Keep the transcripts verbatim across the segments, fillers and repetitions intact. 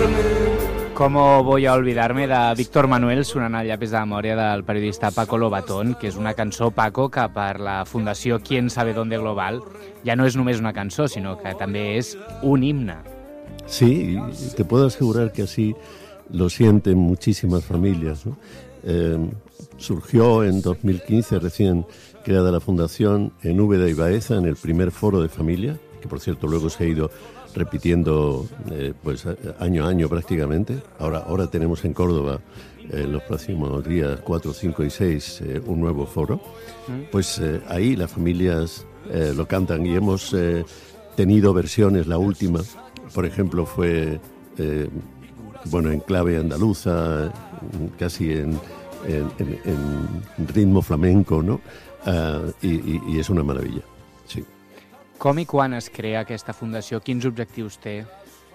¿Cómo voy a olvidarme de Víctor Manuel sonant al llapis de memòria del periodista Paco Lobatón, que és una cançó, Paco, que per la Fundació Quién sabe dónde Global ja no és només una cançó, sinó que també és un himne. Sí, te puedo asegurar que así lo sienten muchísimas familias, ¿no? Eh, surgió en dos mil quince, recién creada la Fundación, en Úbeda y Baeza, en el primer foro de familia, que por cierto luego se ha ido repitiendo eh, pues año a año prácticamente. Ahora, ahora tenemos en Córdoba en eh, los próximos días cuatro, cinco y seis eh, un nuevo foro. Pues eh, ahí las familias eh, lo cantan y hemos eh, tenido versiones. La última, por ejemplo, fue eh, bueno en clave andaluza, casi en, en, en, en ritmo flamenco, ¿no? Uh, y, y, y es una maravilla. Sí. Com i quan es crea aquesta fundació? Quins objectius té?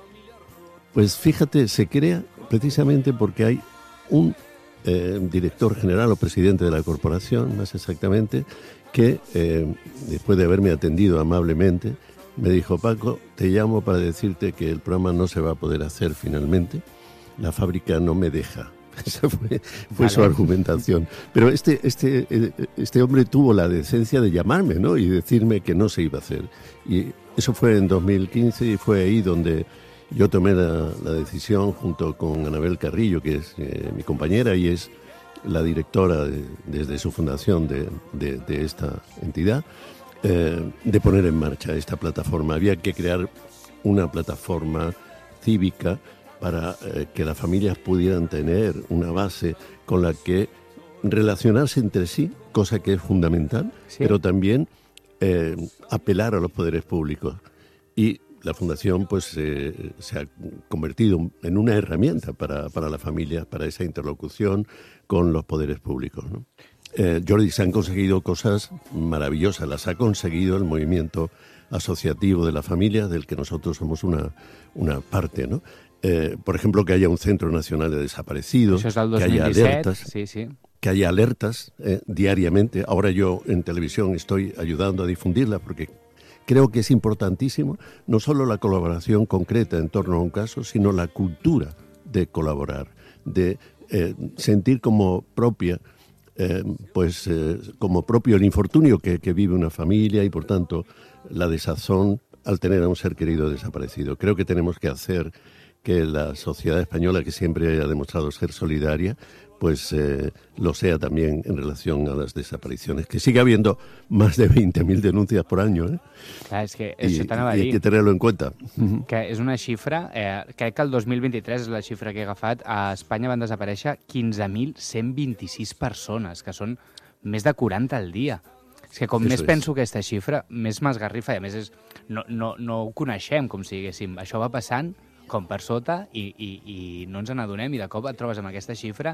Pues fíjate, se crea precisamente porque hay un eh, director general o presidente de la corporación, más exactamente, que eh, después de haberme atendido amablemente, me dijo: Paco, te llamo para decirte que el programa no se va a poder hacer finalmente, la fábrica no me deja. Esa fue, fue vale. Su argumentación. Pero este, este, este hombre tuvo la decencia de llamarme, ¿no? Y decirme que no se iba a hacer. Y eso fue en dos mil quince y fue ahí donde yo tomé la, la decisión junto con Anabel Carrillo, que es eh, mi compañera y es la directora de, desde su fundación de, de, de esta entidad, eh, de poner en marcha esta plataforma. Había que crear una plataforma cívica para eh, que las familias pudieran tener una base con la que relacionarse entre sí, cosa que es fundamental, sí. Pero también eh, apelar a los poderes públicos. Y la Fundación pues eh, se ha convertido en una herramienta para, para las familias, para esa interlocución con los poderes públicos, ¿no? Eh, Jordi, se han conseguido cosas maravillosas, las ha conseguido el movimiento asociativo de la familia, del que nosotros somos una, una parte, ¿no? Eh, por ejemplo, que haya un Centro Nacional de Desaparecidos, Això és del que haya alertas, sí, sí. que haya alertas eh, diariamente. Ahora yo en televisión estoy ayudando a difundirla porque creo que es importantísimo no solo la colaboración concreta en torno a un caso, sino la cultura de colaborar, de eh, sentir como propia, eh, pues eh, como propio el infortunio que, que vive una familia y por tanto la desazón al tener a un ser querido desaparecido. Creo que tenemos que hacer que la sociedad española, que siempre ha demostrado ser solidaria, pues eh, lo sea también en relación a las desapariciones, que sigue habiendo más de veinte mil denuncias por año, ¿eh? Clar, és que I, això t'anava a i dir. hay que tenerlo en cuenta. Que és una xifra, eh, crec que el dos mil vint-i-tres és la xifra que he agafat, a Espanya van desaparèixer quinze mil cent vint-i-sis persones, que són més de quaranta al dia. És que com Eso més es. penso aquesta xifra, més m'esgarrifa, i a més és, no, no, no ho coneixem, com si diguéssim. Això va passant com per sota i, i, i no ens n'adonem i de cop et trobes amb aquesta xifra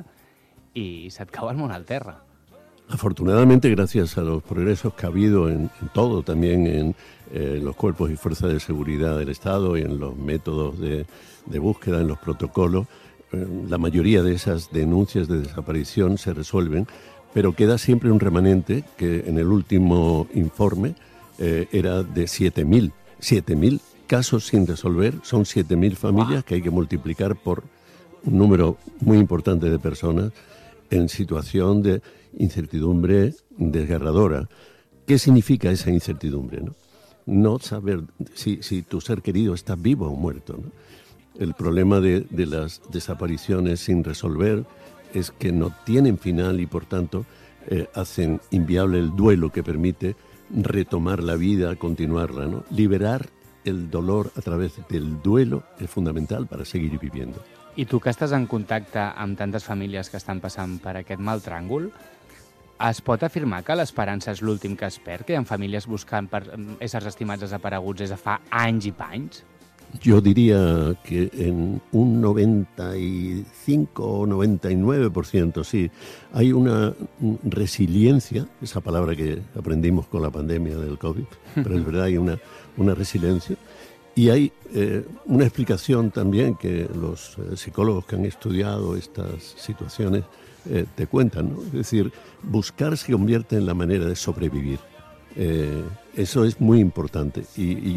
i se't cau el món al terra. Afortunadamente, gracias a los progresos que ha habido en, en todo, también en eh, los cuerpos y fuerzas de seguridad del Estado y en los métodos de, de búsqueda, en los protocolos, eh, la mayoría de esas denuncias de desaparición se resuelven, pero queda siempre un remanente que en el último informe eh, era de siete mil. siete mil casos sin resolver, son siete mil familias wow. que hay que multiplicar por un número muy importante de personas en situación de incertidumbre desgarradora. ¿Qué significa esa incertidumbre, no? No saber si, si tu ser querido está vivo o muerto, ¿no? El problema de, de las desapariciones sin resolver es que no tienen final y por tanto eh, hacen inviable el duelo que permite retomar la vida, continuarla, ¿no? Liberar el dolor a través del duelo es fundamental para seguir viviendo. I tu que estàs en contacte amb tantes famílies que estan passant per aquest mal tràngol, es pot afirmar que l'esperança és l'últim que es perd, que hi ha famílies buscant per éssers estimats desapareguts des de fa anys i panys? Yo diría que en un noventa y cinco o noventa y nueve por ciento, sí. Hay una resiliencia, esa palabra que aprendimos con la pandemia del COVID, pero es verdad, hay una, una resiliencia. Y hay eh, una explicación también que los eh, psicólogos que han estudiado estas situaciones eh, te cuentan, ¿no? Es decir, buscar se convierte en la manera de sobrevivir. Eh, eso es muy importante y, y yo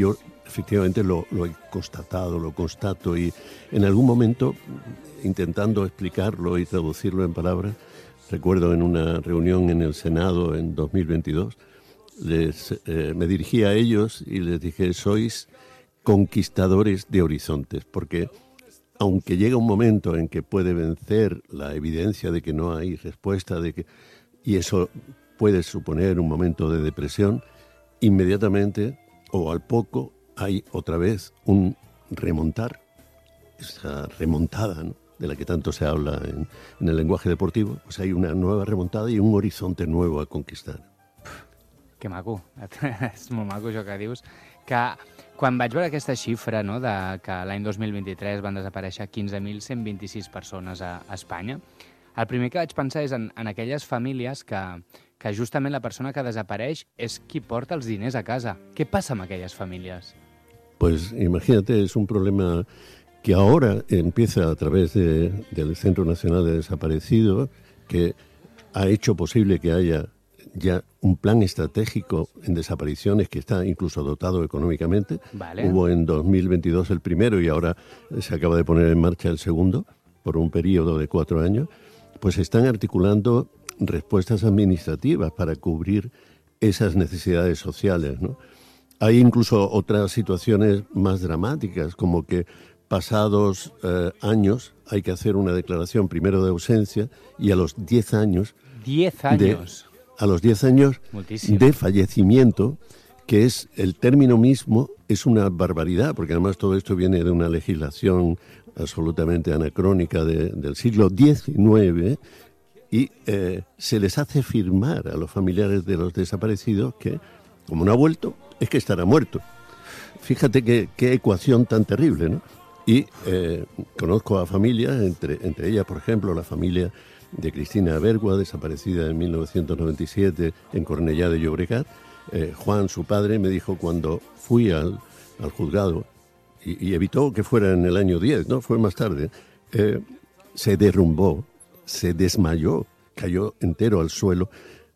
efectivamente lo, lo he constatado, lo constato, y en algún momento, intentando explicarlo y traducirlo en palabras, recuerdo en una reunión en el Senado en dos mil veintidós, les, eh, me dirigí a ellos y les dije: sois conquistadores de horizontes, porque aunque llega un momento en que puede vencer la evidencia de que no hay respuesta, de que, y eso puede suponer un momento de depresión, inmediatamente o al poco hay otra vez un remontar, esa remontada, ¿no?, de la que tanto se habla en, en el lenguaje deportivo. Pues hay una nueva remontada y un horizonte nuevo a conquistar. Que maco, és molt maco això que dius, que quan vaig veure aquesta xifra, no, de que l'any dos mil vint-i-tres van desaparèixer quinze mil cent vint-i-sis persones a, a Espanya, el primer que vaig pensar és en, en aquelles famílies que, que justament la persona que desapareix és qui porta els diners a casa. Què passa amb aquelles famílies? Pues imagínate, es un problema que ahora empieza a través de, del Centro Nacional de Desaparecidos, que ha hecho posible que haya ya un plan estratégico en desapariciones que está incluso dotado económicamente. Vale. Hubo en dos mil veintidós el primero y ahora se acaba de poner en marcha el segundo por un periodo de cuatro años. Pues están articulando respuestas administrativas para cubrir esas necesidades sociales, ¿no? Hay incluso otras situaciones más dramáticas, como que pasados eh, años hay que hacer una declaración primero de ausencia y a los diez años... diez años. De, a los diez años Muchísimo. De fallecimiento, que es el término mismo, es una barbaridad, porque además todo esto viene de una legislación absolutamente anacrónica de, del siglo diecinueve, y eh, se les hace firmar a los familiares de los desaparecidos que, como no ha vuelto, es que estará muerto. Fíjate qué, qué ecuación tan terrible, ¿no? Y eh, conozco a familias, entre, entre ellas, por ejemplo, la familia de Cristina Bergua, desaparecida en mil novecientos noventa y siete en Cornellá de Llobregat. Eh, Juan, su padre, me dijo cuando fui al, al juzgado, y, y evitó que fuera en el año diez, ¿no? Fue más tarde, eh, se derrumbó, se desmayó, cayó entero al suelo